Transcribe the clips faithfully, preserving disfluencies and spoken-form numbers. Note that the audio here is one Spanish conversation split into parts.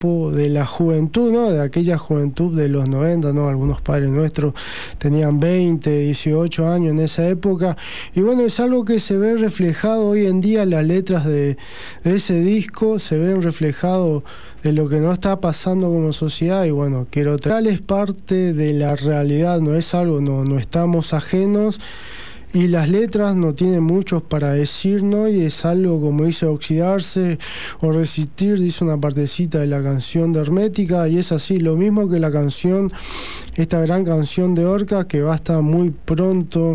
de la juventud, ¿no? De aquella juventud de los noventa, ¿no? Algunos padres nuestros tenían veinte, dieciocho años en esa época. Y bueno, es algo que se ve reflejado hoy en día, las letras de, de ese disco se ven reflejado de lo que nos está pasando como sociedad. Y bueno, quiero traer, es parte de la realidad, no es algo, no, no estamos ajenos. Y las letras no tienen muchos para decirnos, y es algo, como dice, oxidarse o resistir, dice una partecita de la canción de Hermética, y es así, lo mismo que la canción, esta gran canción de Orca, que va a estar muy pronto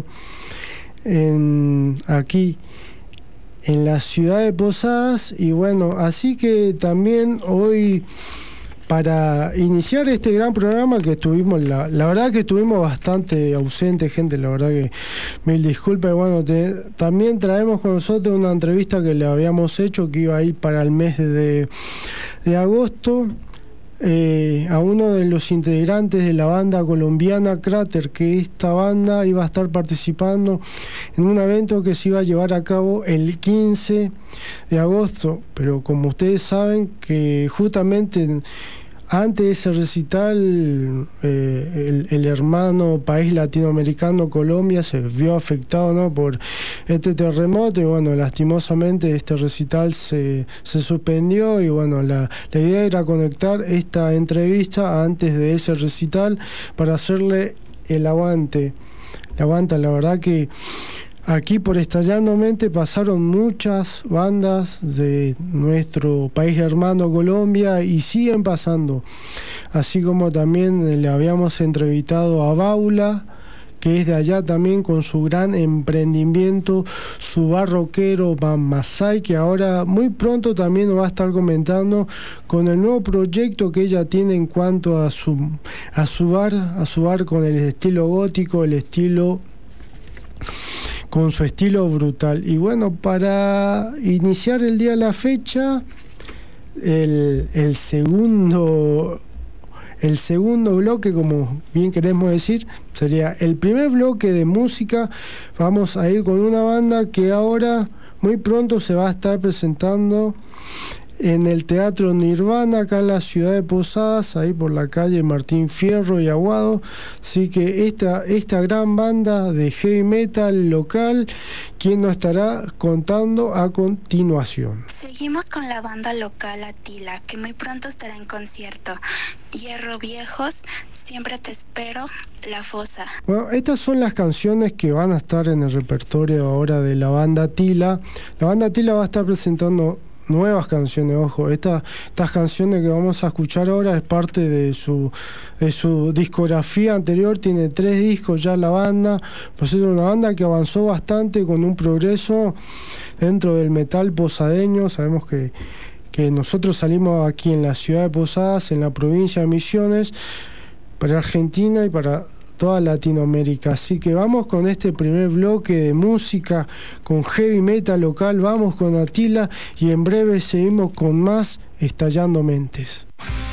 en, aquí en la ciudad de Posadas. Y bueno, así que también hoy, para iniciar este gran programa que estuvimos, la, la verdad que estuvimos bastante ausentes, gente, la verdad que mil disculpas. Bueno, te, también traemos con nosotros una entrevista que le habíamos hecho, que iba a ir para el mes de, de agosto, eh, a uno de los integrantes de la banda colombiana Cráter, que esta banda iba a estar participando en un evento que se iba a llevar a cabo el quince de agosto, pero como ustedes saben que justamente antes de ese recital, eh, el, el hermano país latinoamericano Colombia se vio afectado, ¿no?, por este terremoto, y bueno, lastimosamente este recital se, se suspendió. Y bueno, la, la idea era conectar esta entrevista antes de ese recital para hacerle el aguante. El aguante, la verdad que aquí por Estallando Mente pasaron muchas bandas de nuestro país hermano Colombia y siguen pasando. Así como también le habíamos entrevistado a Baula, que es de allá también, con su gran emprendimiento, su bar rockero Masai, que ahora muy pronto también nos va a estar comentando con el nuevo proyecto que ella tiene en cuanto a su, a su bar, a su bar con el estilo gótico, el estilo... con su estilo brutal. Y bueno, para iniciar el día de la fecha, el, el segundo el segundo bloque, como bien queremos decir, sería el primer bloque de música. Vamos a ir con una banda que ahora muy pronto se va a estar presentando en el Teatro Nirvana, acá en la ciudad de Posadas, ahí por la calle Martín Fierro y Aguado. Así que esta, esta gran banda de heavy metal local, quien nos estará contando a continuación. Seguimos con la banda local Atila, que muy pronto estará en concierto. Hierro Viejos, Siempre Te Espero, La Fosa. Bueno, estas son las canciones que van a estar en el repertorio ahora de la banda Atila. La banda Atila va a estar presentando nuevas canciones, ojo, Esta, estas canciones que vamos a escuchar ahora es parte de su, de su discografía anterior. Tiene tres discos ya la banda, pues es una banda que avanzó bastante, con un progreso dentro del metal posadeño. Sabemos que, que nosotros salimos aquí en la ciudad de Posadas, en la provincia de Misiones, para Argentina y para toda Latinoamérica. Así que vamos con este primer bloque de música con heavy metal local. Vamos con Atila y en breve seguimos con más Estallando Mentes.